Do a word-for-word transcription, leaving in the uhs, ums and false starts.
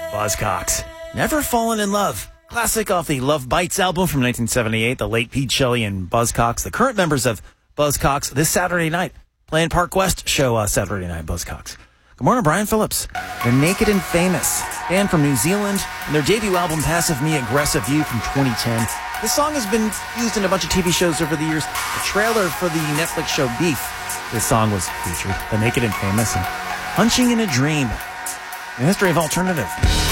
Buzzcocks. Never Fallen in Love. Classic off the Love Bites album from nineteen seventy-eight. The late Pete Shelley and Buzzcocks, the current members of Buzzcocks, this Saturday night. Playing Park West show uh, Saturday night, Buzzcocks. Good morning, Brian Phillips. The Naked and Famous, band from New Zealand, and their debut album, Passive Me, Aggressive You, from twenty ten. This song has been used in a bunch of T V shows over the years. The trailer for the Netflix show Beef, this song was featured. The Naked and Famous and Punching in a Dream. The history of alternative.